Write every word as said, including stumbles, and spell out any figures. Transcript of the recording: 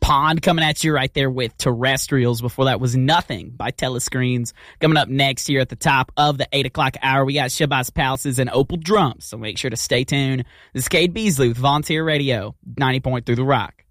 Pond coming at you right there with Terrestrials. Before that was Nothing by Telescreens. Coming up next here at the top of the eight o'clock hour, we got Shabazz Palaces and Opal Drums. So make sure to stay tuned. This is Cade Beasley with Volunteer Radio, ninety point three The Rock.